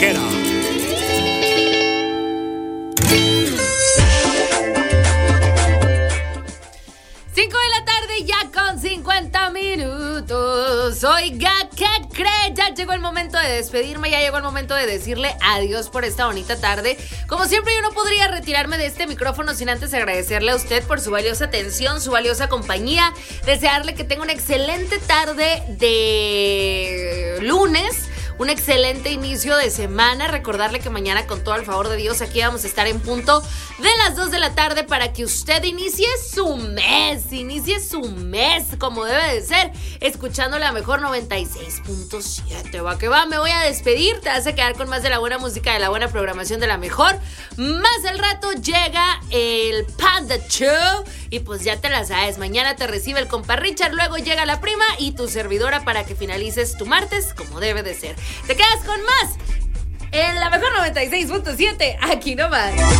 Vaquera. Ya con 50 minutos. Oiga, ¿qué cree? Ya llegó el momento de despedirme, ya llegó el momento de decirle adiós por esta bonita tarde. Como siempre, yo no podría retirarme de este micrófono sin antes agradecerle a usted por su valiosa atención, su valiosa compañía, desearle que tenga una excelente tarde de lunes. Un excelente inicio de semana. Recordarle que mañana, con todo el favor de Dios, aquí vamos a estar en punto de las 2 de la tarde para que usted inicie su mes como debe de ser, escuchando la mejor 96.7. Va que va, me voy a despedir. Te vas a quedar con más de la buena música, de la buena programación de la mejor. Más al rato llega el Panda Show y pues ya te la sabes. Mañana te recibe el compa Richard, luego llega la prima y tu servidora para que finalices tu martes como debe de ser. Te quedas con más en la mejor 96.7, aquí nomás.